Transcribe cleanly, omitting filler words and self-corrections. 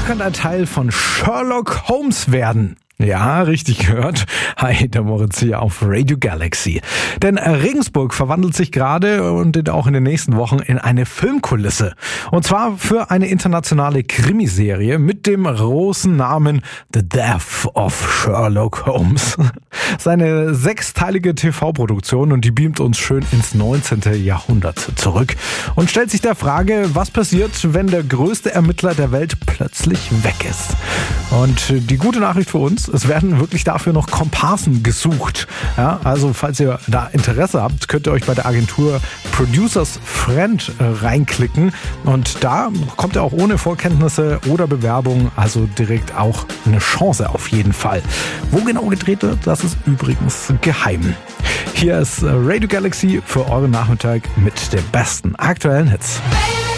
könnte ein Teil von Sherlock Holmes werden. Ja, richtig gehört. Hi, der Moritz hier auf Radio Galaxy. Denn Regensburg verwandelt sich gerade und auch in den nächsten Wochen in eine Filmkulisse. Und zwar für eine internationale Krimiserie mit dem großen Namen The Death of Sherlock Holmes. Seine 6-teilige TV-Produktion und die beamt uns schön ins 19. Jahrhundert zurück und stellt sich der Frage, was passiert, wenn der größte Ermittler der Welt plötzlich weg ist. Und die gute Nachricht für uns, es werden wirklich dafür noch Komparsen gesucht. Ja, also falls ihr da Interesse habt, könnt ihr euch bei der Agentur Producers Friend reinklicken und da kommt ihr auch ohne Vorkenntnisse oder Bewerbung, also direkt auch eine Chance auf jeden Fall. Wo genau gedreht wird, das ist übrigens geheim. Hier ist Radio Galaxy für euren Nachmittag mit den besten aktuellen Hits.